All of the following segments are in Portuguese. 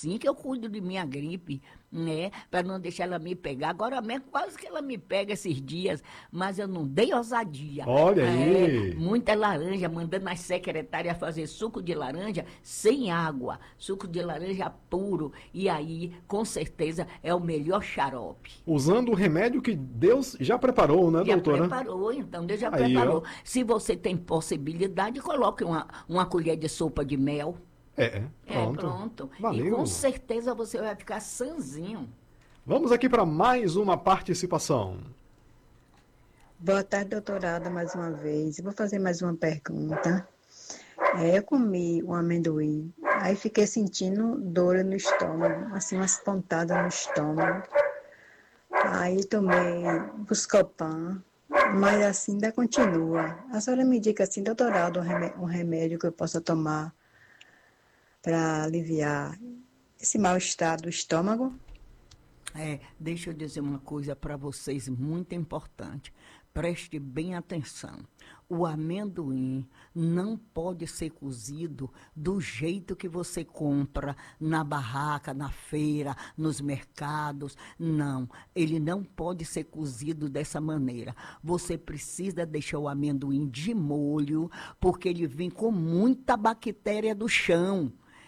assim que eu cuido de minha gripe, né? Para não deixar ela me pegar. Agora mesmo, quase que ela me pega esses dias, mas eu não dei ousadia. Olha aí. Muita laranja, mandando as secretárias fazer suco de laranja sem água, suco de laranja puro. E aí, com certeza, é o melhor xarope. Usando o remédio que Deus já preparou, né, Já doutora? preparou, então Deus já Aí, ó. preparou. Se você tem possibilidade, coloque uma colher de sopa de mel. Pronto. Pronto. E com Valeu. certeza você vai ficar sanzinho. Vamos aqui para mais uma participação. Boa tarde, doutorada, mais uma vez. Eu vou fazer mais uma pergunta. Eu comi o amendoim, aí fiquei sentindo dor no estômago, assim, umas pontadas no estômago. Aí tomei Buscopan, mas assim ainda continua. A senhora me indica assim, doutorado, um remédio que eu possa tomar para aliviar esse mal-estar do estômago? Deixa eu dizer uma coisa para vocês muito importante. Preste bem atenção. O amendoim não pode ser cozido do jeito que você compra na barraca, na feira, nos mercados. Não, ele não pode ser cozido dessa maneira. Você precisa deixar o amendoim de molho, porque ele vem com muita bactéria do chão.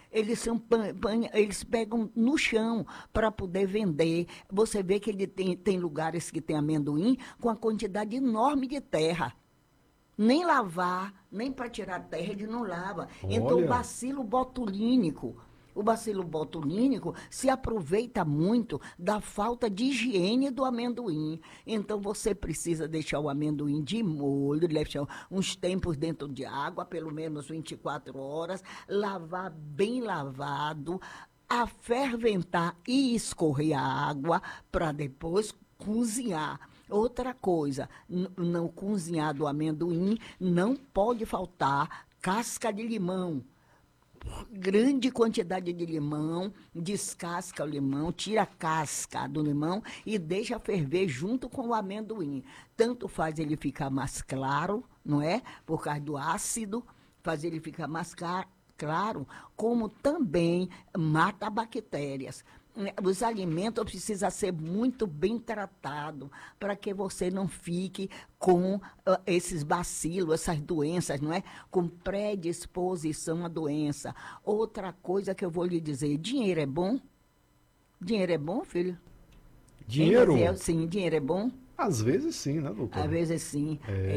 Eles pegam no chão para poder vender. Você vê que ele tem lugares que tem amendoim com a quantidade enorme de terra. Nem lavar, nem para tirar terra ele não lava. Então Olha. o bacilo botulínico se aproveita muito da falta de higiene do amendoim. Então, você precisa deixar o amendoim de molho, deixar uns tempos dentro de água, pelo menos 24 horas, lavar bem lavado, aferventar e escorrer a água para depois cozinhar. Outra coisa, no cozinhar do amendoim não pode faltar casca de limão. Grande quantidade de limão, descasca o limão, tira a casca do limão e deixa ferver junto com o amendoim. Tanto faz ele ficar mais claro, não é? Por causa do ácido, faz ele ficar mais claro, como também mata bactérias. Os alimentos precisam ser muito bem tratados para que você não fique com esses bacilos, essas doenças, não é? Com predisposição à doença. Outra coisa que eu vou lhe dizer, dinheiro é bom? Dinheiro é bom, filho? Dinheiro? Sim, dinheiro é bom? Às vezes sim, né, doutora? Às vezes sim,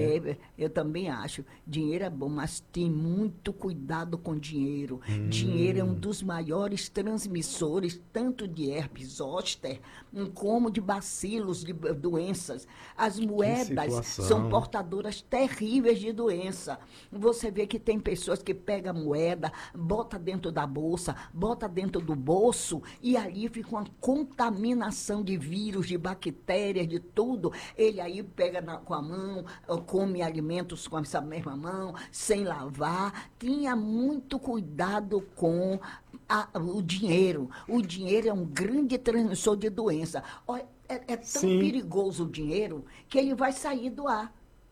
eu também acho. Dinheiro é bom, mas tem muito cuidado com dinheiro. Dinheiro é um dos maiores transmissores, tanto de herpes zoster, como de bacilos, de doenças. As moedas são portadoras terríveis de doença. Você vê que tem pessoas que pegam a moeda, bota dentro da bolsa, bota dentro do bolso, e ali fica uma contaminação de vírus, de bactérias, de tudo. Ele aí pega com a mão, come alimentos com essa mesma mão, sem lavar. Tinha muito cuidado com o dinheiro. O dinheiro é um grande transmissor de doença. Olha, é tão perigoso o dinheiro que ele vai sair do ar.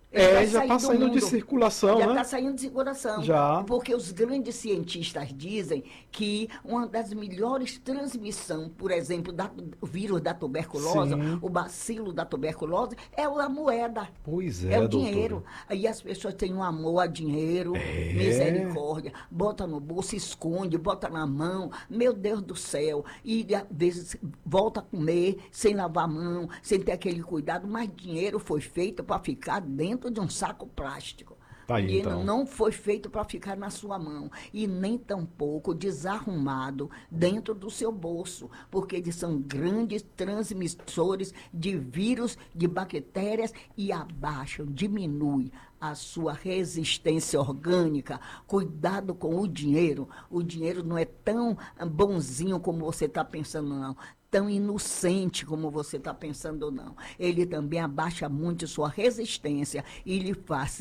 Já está saindo de circulação, já né? Já está saindo de circulação. Já. Porque os grandes cientistas dizem que uma das melhores transmissões, por exemplo, do vírus da tuberculose, o bacilo da tuberculose, é a moeda. Pois é o doutora. dinheiro. Aí as pessoas têm um amor a dinheiro, misericórdia. Bota no bolso, esconde, bota na mão. Meu Deus do céu. E às vezes volta a comer sem lavar a mão, sem ter aquele cuidado. Mas dinheiro foi feito para ficar dentro de um saco plástico. Tá aí, Dinheiro então. não foi feito para ficar na sua mão e nem tampouco desarrumado dentro do seu bolso, porque eles são grandes transmissores de vírus, de bactérias e abaixam, diminui a sua resistência orgânica. Cuidado com o dinheiro. O dinheiro não é tão bonzinho como você está pensando, não. Tão inocente como você está pensando, não. Ele também abaixa muito sua resistência e lhe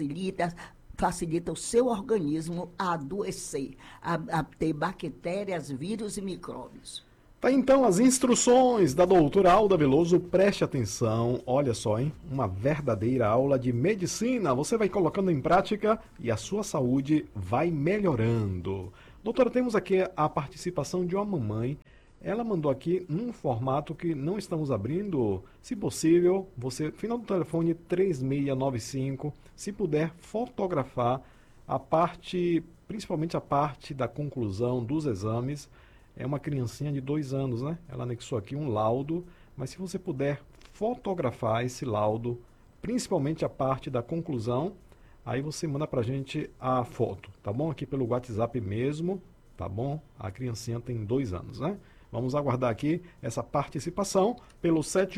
facilita o seu organismo a adoecer, a ter bactérias, vírus e micróbios. Tá, então, as instruções da doutora Alda Veloso, preste atenção, olha só, hein? Uma verdadeira aula de medicina, você vai colocando em prática e a sua saúde vai melhorando. Doutora, temos aqui a participação de uma mamãe. Ela mandou aqui num formato que não estamos abrindo. Se possível, você, final do telefone 3695, se puder fotografar a parte, principalmente a parte da conclusão dos exames. É uma criancinha de 2 anos, né? Ela anexou aqui um laudo, mas se você puder fotografar esse laudo, principalmente a parte da conclusão, aí você manda pra gente a foto, tá bom? Aqui pelo WhatsApp mesmo, tá bom? A criancinha tem 2 anos, né? Vamos aguardar aqui essa participação pelo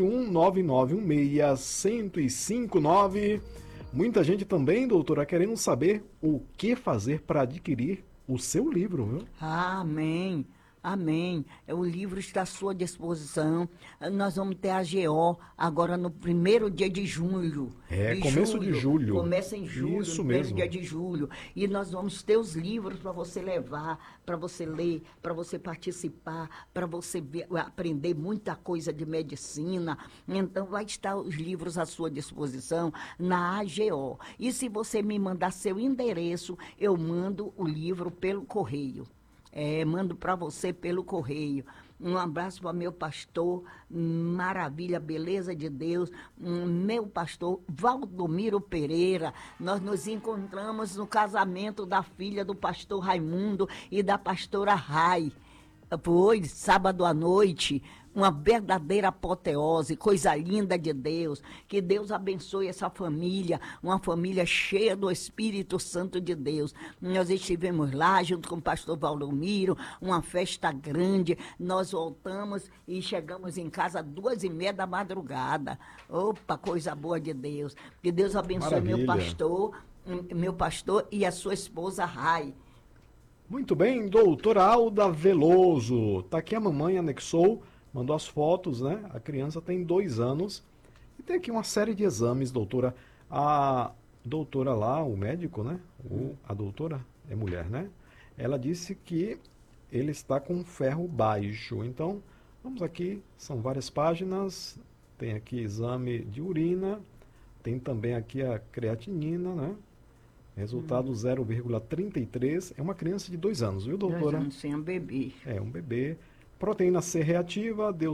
719916159. Muita gente também, doutora, querendo saber o que fazer para adquirir o seu livro, viu? Amém. Amém. O livro está à sua disposição. Nós vamos ter a GO agora no primeiro dia de julho. Começo de julho. Começa em julho, Isso no primeiro mesmo. dia de julho. E nós vamos ter os livros para você levar, para você ler, para você participar, para você aprender muita coisa de medicina. Então, vai estar os livros à sua disposição na AGO. E se você me mandar seu endereço, eu mando o livro pelo correio. Mando para você pelo correio. Um abraço para meu pastor, maravilha, beleza de Deus, meu pastor Valdomiro Pereira. Nós nos encontramos no casamento da filha do pastor Raimundo e da pastora Rai. Foi sábado à noite, uma verdadeira apoteose, coisa linda de Deus. Que Deus abençoe essa família, uma família cheia do Espírito Santo de Deus. Nós estivemos lá junto com o pastor Valdomiro, uma festa grande. Nós voltamos e chegamos em casa às 2h30 da madrugada. Opa, coisa boa de Deus. Que Deus abençoe meu pastor e a sua esposa Rai. Muito bem, doutora Alda Veloso. Tá aqui a mamãe, anexou, mandou as fotos, né? A criança tem 2 anos. E tem aqui uma série de exames, doutora. A doutora lá, o médico, né? A doutora é mulher, né? Ela disse que ele está com ferro baixo. Então, vamos aqui, são várias páginas. Tem aqui exame de urina. Tem também aqui a creatinina, né? Resultado 0,33. É uma criança de 2 anos, viu, doutora? 2 anos, sim, um bebê. É, um bebê. Proteína C reativa deu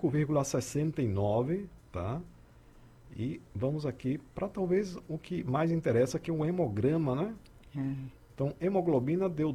5,69, tá? E vamos aqui para talvez o que mais interessa, que é o hemograma, né? Então, hemoglobina deu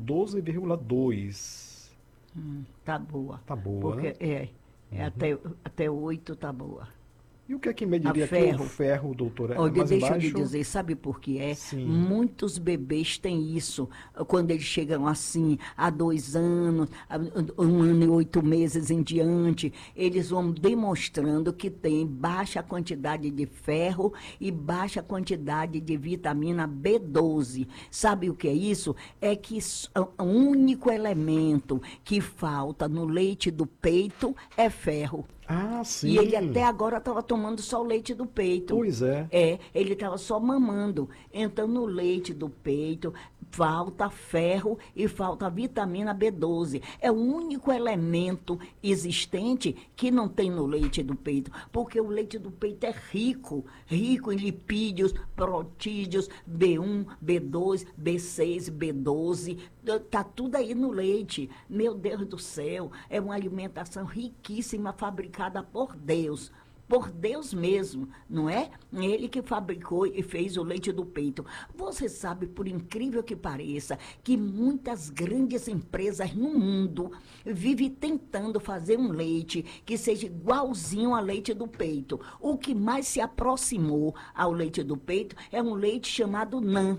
12,2. Tá boa. Tá boa, porque, né? Até 8 tá boa. E o que é que mediria aqui o ferro, doutora? Olha, mais deixa embaixo? eu lhe dizer, sabe por que é? Sim. Muitos bebês têm isso, quando eles chegam assim, há 2 anos, 1 ano e 8 meses em diante, eles vão demonstrando que tem baixa quantidade de ferro e baixa quantidade de vitamina B12. Sabe o que é isso? É que o único elemento que falta no leite do peito é ferro. Ah, sim. E ele até agora estava tomando só o leite do peito. Pois é. Ele estava só mamando. Então, no leite do peito, falta ferro e falta vitamina B12. É o único elemento existente que não tem no leite do peito. Porque o leite do peito é rico em lipídios, protídeos, B1, B2, B6, B12. Está tudo aí no leite. Meu Deus do céu, é uma alimentação riquíssima, fabricada por Deus. Por Deus mesmo, não é? Ele que fabricou e fez o leite do peito. Você sabe, por incrível que pareça, que muitas grandes empresas no mundo vivem tentando fazer um leite que seja igualzinho ao leite do peito. O que mais se aproximou ao leite do peito é um leite chamado NAN.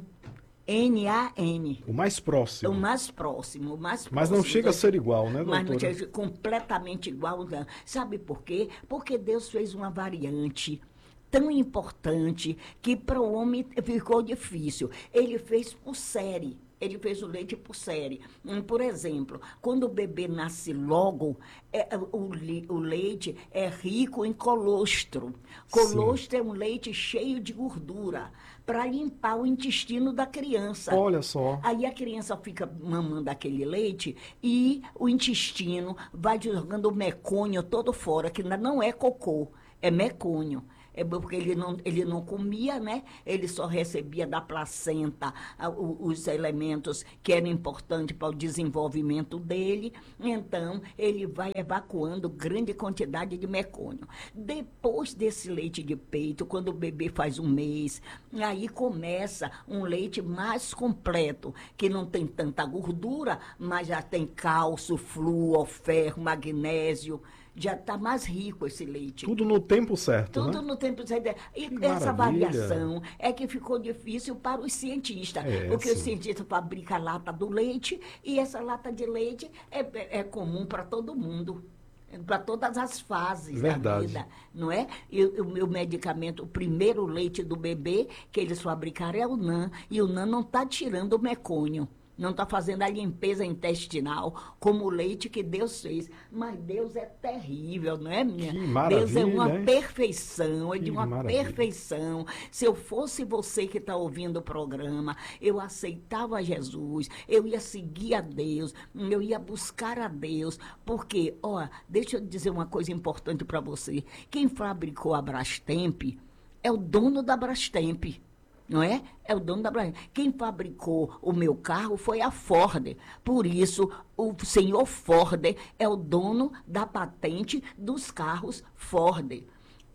NAN. O mais próximo. O mais próximo. Mas não chega a ser igual, né, doutora? Mas não chega completamente igual, não. Sabe por quê? Porque Deus fez uma variante tão importante que para o homem ficou difícil. Ele fez por série. Ele fez o leite por série. Por exemplo, quando o bebê nasce logo, o leite é rico em colostro. Colostro é um leite cheio de gordura para limpar o intestino da criança. Olha só. Aí a criança fica mamando aquele leite e o intestino vai jogando o mecônio todo fora, que ainda não é cocô, é mecônio. É porque ele não comia, né? Ele só recebia da placenta os elementos que eram importantes para o desenvolvimento dele. Então, ele vai evacuando grande quantidade de mecônio. Depois desse leite de peito, quando o bebê faz 1 mês, aí começa um leite mais completo, que não tem tanta gordura, mas já tem cálcio, flúor, ferro, magnésio. Já está mais rico esse leite. Tudo no tempo certo, Tudo né? no tempo certo. E Que essa maravilha. variação é que ficou difícil para os cientistas. Porque o Sim. cientista fabrica a lata do leite e essa lata de leite é comum para todo mundo. Para todas as fases Verdade. da vida, não é? E o meu medicamento, o primeiro leite do bebê que eles fabricaram é o NAN. E o NAN não está tirando o mecônio. Não está fazendo a limpeza intestinal como o leite que Deus fez. Mas Deus é terrível, não é, minha? Que maravilha, Deus é uma hein? perfeição, é Que de uma maravilha. perfeição. Se eu fosse você que está ouvindo o programa, eu aceitava Jesus, eu ia seguir a Deus, eu ia buscar a Deus. Porque, ó, deixa eu dizer uma coisa importante para você. Quem fabricou a Brastemp é o dono da Brastemp. Não é? É o dono da Brastemp. Quem fabricou o meu carro foi a Ford. Por isso, o senhor Ford é o dono da patente dos carros Ford.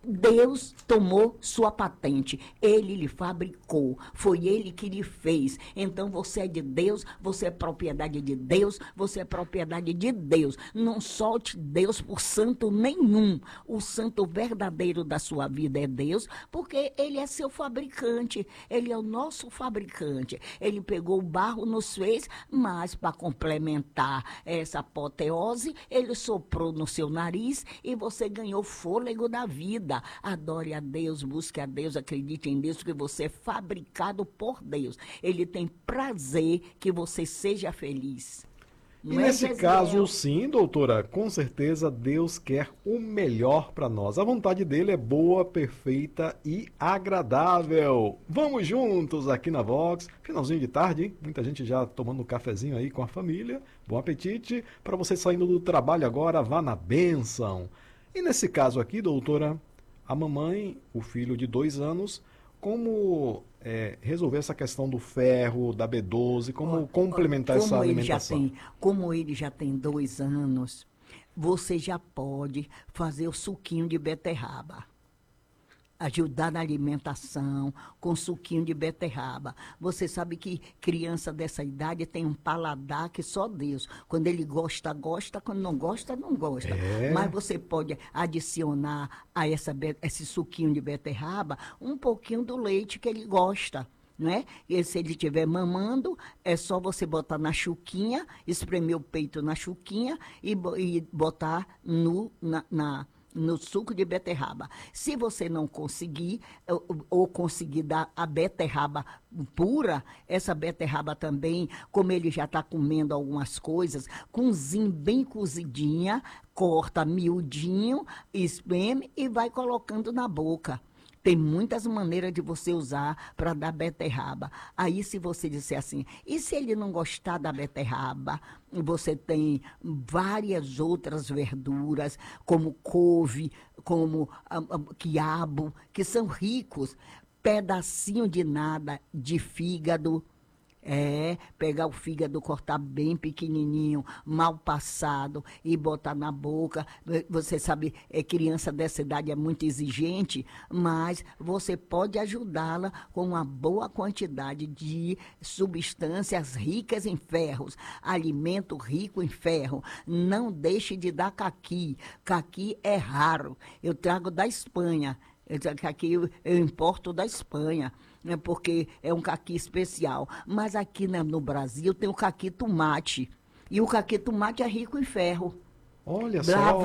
Deus tomou sua patente, ele lhe fabricou, foi ele que lhe fez. Então você é de Deus, você é propriedade de Deus, você é propriedade de Deus. Não solte Deus por santo nenhum. O santo verdadeiro da sua vida é Deus, porque ele é seu fabricante, ele é o nosso fabricante. Ele pegou o barro, nos fez, mas para complementar essa apoteose, ele soprou no seu nariz e você ganhou fôlego da vida. Adore a Deus, busque a Deus, acredite em Deus, porque você é fabricado por Deus. Ele tem prazer que você seja feliz. E nesse caso, sim, doutora, com certeza Deus quer o melhor para nós. A vontade dele é boa, perfeita e agradável. Vamos juntos aqui na Vox. Finalzinho de tarde, hein? Muita gente já tomando um cafezinho aí com a família. Bom apetite. Para você saindo do trabalho agora, vá na bênção. E nesse caso aqui, doutora, a mamãe, o filho de 2 anos, como resolver essa questão do ferro, da B12, como complementar essa alimentação? Como ele já tem 2 anos, você já pode fazer o suquinho de beterraba. Ajudar na alimentação com suquinho de beterraba. Você sabe que criança dessa idade tem um paladar que só Deus. Quando ele gosta, gosta. Quando não gosta, não gosta. Mas você pode adicionar a esse suquinho de beterraba um pouquinho do leite que ele gosta. Né? E se ele estiver mamando, é só você botar na chuquinha, espremer o peito na chuquinha e botar no suco de beterraba. Se você não conseguir, ou conseguir dar a beterraba pura, essa beterraba também, como ele já está comendo algumas coisas, cozinha bem cozidinha, corta miudinho, espreme e vai colocando na boca. Tem muitas maneiras de você usar para dar beterraba. Aí, se você disser assim, e se ele não gostar da beterraba, você tem várias outras verduras, como couve, como quiabo, que são ricos. Pedacinho de nada de fígado. Pegar o fígado, cortar bem pequenininho, mal passado e botar na boca. Você sabe, criança dessa idade é muito exigente, mas você pode ajudá-la com uma boa quantidade de substâncias ricas em ferros, alimento rico em ferro. Não deixe de dar caqui. Caqui é raro. Eu trago da Espanha. Aqui eu importo da Espanha, né, porque é um caqui especial. Mas aqui, né, no Brasil tem o caqui tomate. E o caqui tomate é rico em ferro. Olha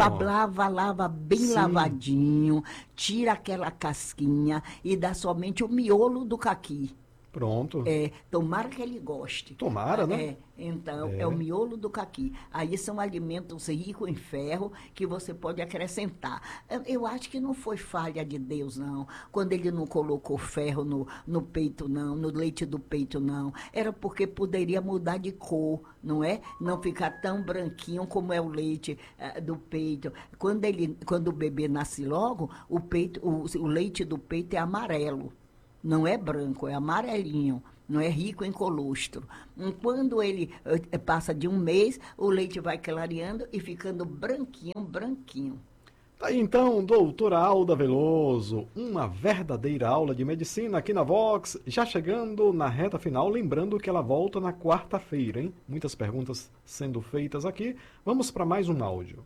Lava bem lavadinho, tira aquela casquinha e dá somente o miolo do caqui. Pronto. Tomara que ele goste. Tomara, né? Então, é o miolo do caqui. Aí são alimentos ricos em ferro que você pode acrescentar. Eu acho que não foi falha de Deus, não. Quando ele não colocou ferro no peito, não, no leite do peito, não. Era porque poderia mudar de cor, não é? Não ficar tão branquinho como é o leite do peito. Quando o bebê nasce logo, o leite do peito é amarelo. Não é branco, é amarelinho, não é rico em colostro. Quando ele passa de um mês, o leite vai clareando e ficando branquinho, branquinho. Tá aí então, doutora Alda Veloso, uma verdadeira aula de medicina aqui na Vox, já chegando na reta final, lembrando que ela volta na quarta-feira, hein? Muitas perguntas sendo feitas aqui. Vamos para mais um áudio.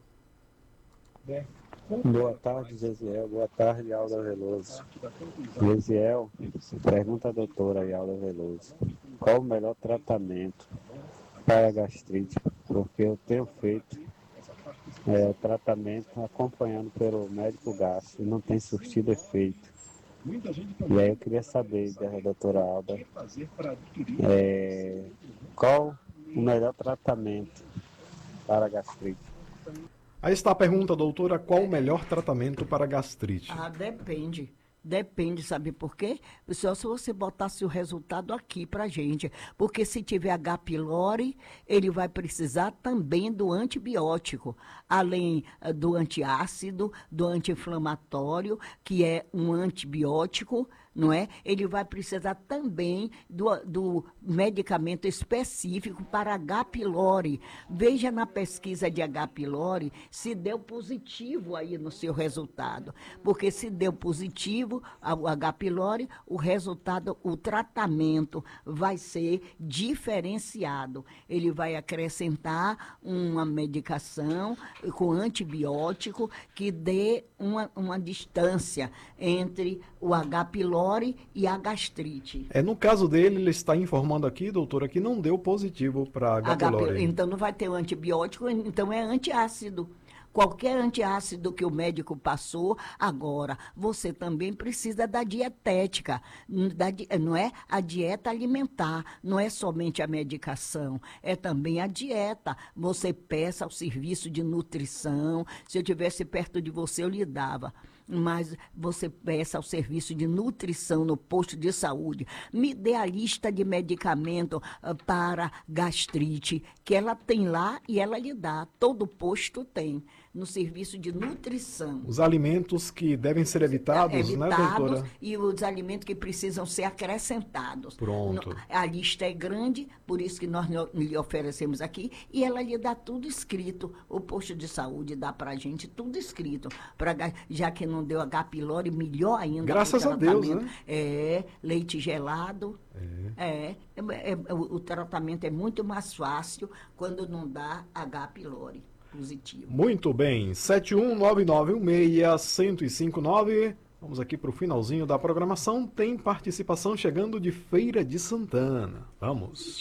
Boa tarde, Gesiel. Boa tarde, Alda Veloso. Gesiel, pergunta à doutora Alda Veloso. Qual o melhor tratamento para a gastrite? Porque eu tenho feito tratamento acompanhando pelo médico gastro e não tem surtido efeito. E aí eu queria saber da doutora Alda qual o melhor tratamento para a gastrite. Aí está a pergunta, doutora, qual o melhor tratamento para gastrite? Depende. Depende, sabe por quê? Só se você botasse o resultado aqui pra gente. Porque se tiver H. pylori, ele vai precisar também do antibiótico, além do antiácido, do anti-inflamatório, que é um antibiótico, não é? Ele vai precisar também do medicamento específico para H. pylori. Veja na pesquisa de H. pylori se deu positivo aí no seu resultado. Porque se deu positivo o H. pylori, o resultado, o tratamento vai ser diferenciado. Ele vai acrescentar uma medicação com antibiótico que dê uma distância entre o H. pylori e a gastrite. No caso dele, ele está informando aqui, doutora, que não deu positivo para H. pylori. Então não vai ter o antibiótico, então é antiácido. Qualquer antiácido que o médico passou, agora, você também precisa da dietética, não é a dieta alimentar, não é somente a medicação, é também a dieta. Você peça ao serviço de nutrição, se eu estivesse perto de você, eu lhe dava. Mas você peça ao serviço de nutrição no posto de saúde, me dê a lista de medicamento para gastrite, que ela tem lá e ela lhe dá, todo posto tem, no serviço de nutrição. Os alimentos que devem ser evitados, né, doutora? E os alimentos que precisam ser acrescentados. Pronto. A lista é grande, por isso que nós lhe oferecemos aqui, e ela lhe dá tudo escrito. O posto de saúde dá pra gente tudo escrito. Já que não deu H. pylori, melhor ainda. Graças a Deus, né? Leite gelado. O tratamento é muito mais fácil quando não dá H. pylori positivo. Muito bem, 719916159. Vamos aqui para o finalzinho da programação. Tem participação chegando de Feira de Santana. Vamos.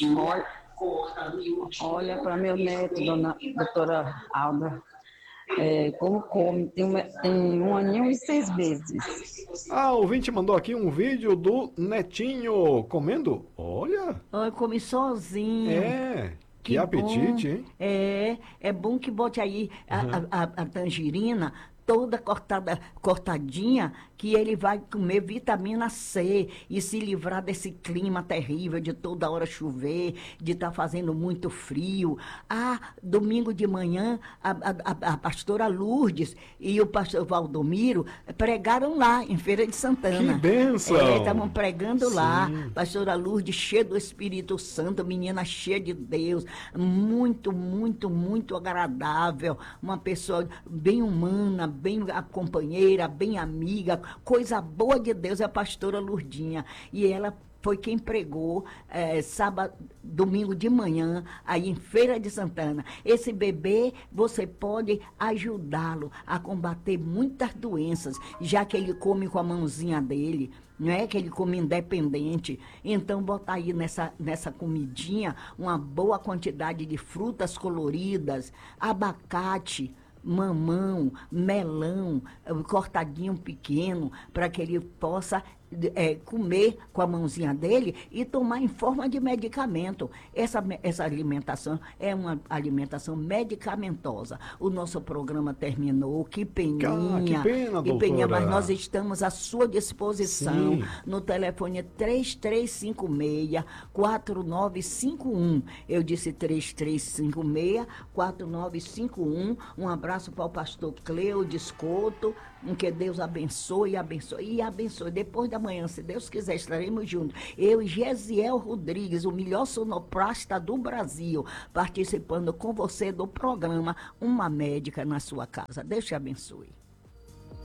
Olha para meu neto, doutora Alda. Como come? Tem 1 aninho e 6 meses. O ouvinte mandou aqui um vídeo do netinho comendo. Olha. Come sozinho. Que apetite, hein? É bom que bote aí a tangerina toda cortadinha, que ele vai comer vitamina C e se livrar desse clima terrível de toda hora chover, de estar fazendo muito frio. Domingo de manhã, a pastora Lourdes e o pastor Valdomiro pregaram lá, em Feira de Santana. Que bênção! Estavam pregando lá. Pastora Lourdes, cheia do Espírito Santo, menina cheia de Deus, muito, muito, muito agradável, uma pessoa bem humana, bem a companheira, bem amiga, coisa boa de Deus é a pastora Lourdinha. E ela foi quem pregou domingo de manhã, aí em Feira de Santana. Esse bebê, você pode ajudá-lo a combater muitas doenças, já que ele come com a mãozinha dele, não é que ele come independente. Então, bota aí nessa comidinha uma boa quantidade de frutas coloridas, abacate, mamão, melão, cortadinho pequeno, para que ele possa comer com a mãozinha dele e tomar em forma de medicamento. Essa alimentação é uma alimentação medicamentosa. O nosso programa terminou, que peninha. Que pena, que peninha, mas doutora. nós estamos à sua disposição Sim. no telefone 3356-4951. Eu disse 3356-4951. Um abraço para o pastor Cleudes Couto. Que Deus abençoe, abençoe e abençoe. Depois da manhã, se Deus quiser, estaremos juntos. Eu e Gesiel Rodrigues, o melhor sonoplasta do Brasil, participando com você do programa Uma Médica na Sua Casa. Deus te abençoe.